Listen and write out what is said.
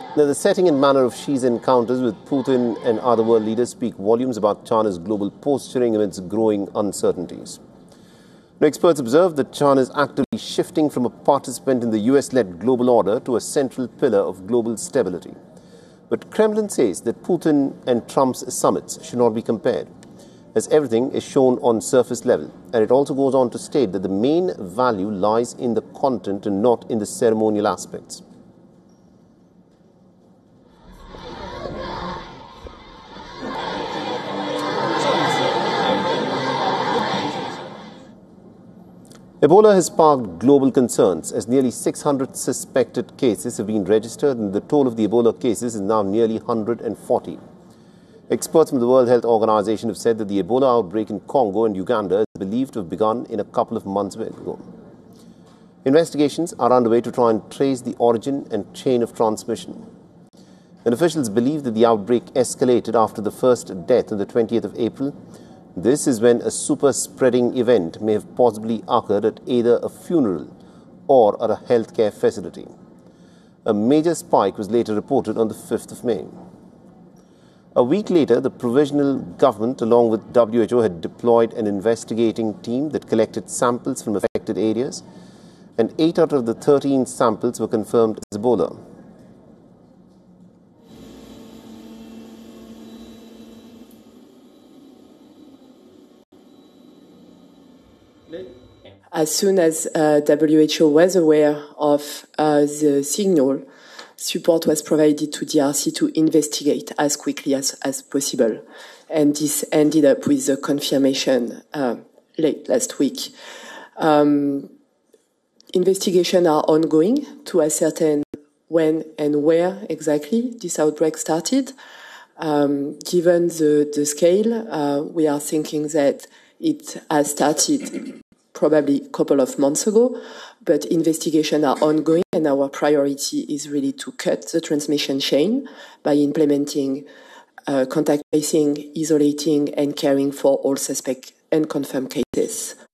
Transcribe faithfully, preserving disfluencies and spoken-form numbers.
Now, the setting and manner of Xi's encounters with Putin and other world leaders speak volumes about China's global posturing amidst growing uncertainties. Now, experts observe that China is actively shifting from a participant in the U S-led global order to a central pillar of global stability. But Kremlin says that Putin and Trump's summits should not be compared, as everything is shown on surface level. And it also goes on to state that the main value lies in the content and not in the ceremonial aspects. Ebola has sparked global concerns as nearly six hundred suspected cases have been registered and the toll of the Ebola cases is now nearly one hundred forty. Experts from the World Health Organization have said that the Ebola outbreak in Congo and Uganda is believed to have begun in a couple of months ago. Investigations are underway to try and trace the origin and chain of transmission. And officials believe that the outbreak escalated after the first death on the twentieth of April. This is when a super-spreading event may have possibly occurred at either a funeral or at a healthcare facility. A major spike was later reported on the fifth of May. A week later, the provisional government, along with W H O, had deployed an investigating team that collected samples from affected areas, and eight out of the thirteen samples were confirmed as Ebola. As soon as uh, W H O was aware of uh, the signal, support was provided to D R C to investigate as quickly as, as possible. And this ended up with the confirmation uh, late last week. Um, investigations are ongoing to ascertain when and where exactly this outbreak started. Um, given the, the scale, uh, we are thinking that it has started probably a couple of months ago, but investigations are ongoing and our priority is really to cut the transmission chain by implementing uh, contact tracing, isolating and caring for all suspect and confirmed cases.